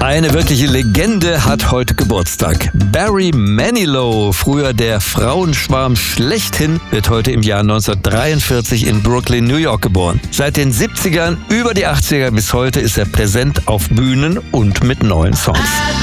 Eine wirkliche Legende hat heute Geburtstag. Barry Manilow, früher der Frauenschwarm schlechthin, wird heute im Jahr 1943 in Brooklyn, New York geboren. Seit den 70ern über die 80er bis heute ist er präsent auf Bühnen und mit neuen Songs.